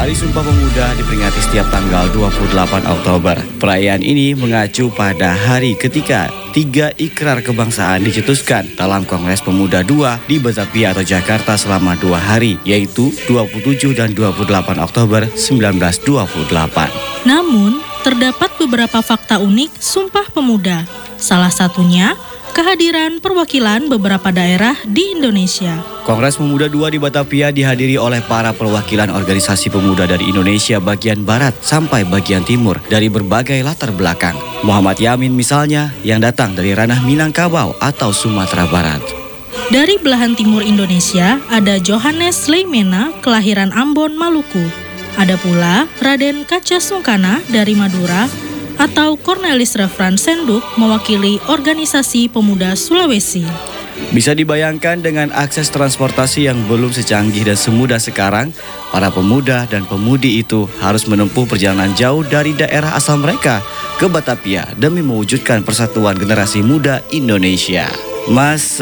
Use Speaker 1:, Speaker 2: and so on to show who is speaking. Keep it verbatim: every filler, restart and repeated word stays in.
Speaker 1: Hari Sumpah Pemuda diperingati setiap tanggal dua puluh delapan Oktober. Perayaan ini mengacu pada hari ketika tiga ikrar kebangsaan dicetuskan dalam Kongres Pemuda dua di Batavia atau Jakarta selama dua hari, yaitu dua puluh tujuh dan dua puluh delapan Oktober seribu sembilan ratus dua puluh delapan.
Speaker 2: Namun, terdapat beberapa fakta unik Sumpah Pemuda. Salah satunya, kehadiran perwakilan beberapa daerah di Indonesia.
Speaker 1: Kongres Pemuda dua di Batavia dihadiri oleh para perwakilan organisasi pemuda dari Indonesia bagian barat sampai bagian timur dari berbagai latar belakang. Muhammad Yamin misalnya yang datang dari ranah Minangkabau atau Sumatera Barat.
Speaker 2: Dari belahan timur Indonesia ada Johannes Leimena kelahiran Ambon, Maluku. Ada pula Raden Kaca Sungkana dari Madura atau Cornelis Refran Senduk mewakili organisasi pemuda Sulawesi.
Speaker 1: Bisa dibayangkan dengan akses transportasi yang belum secanggih dan semudah sekarang, para pemuda dan pemudi itu harus menempuh perjalanan jauh dari daerah asal mereka ke Batavia demi mewujudkan persatuan generasi muda Indonesia. Masa